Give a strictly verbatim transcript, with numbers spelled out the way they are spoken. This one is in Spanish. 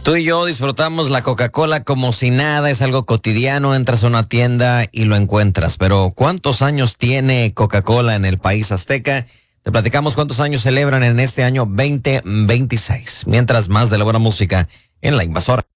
Tú y yo disfrutamos la Coca-Cola como si nada, es algo cotidiano, entras a una tienda y lo encuentras. Pero ¿cuántos años tiene Coca-Cola en el país azteca? Te platicamos cuántos años celebran en este año veinte veintiséis. Mientras más de la buena música en La Invasora.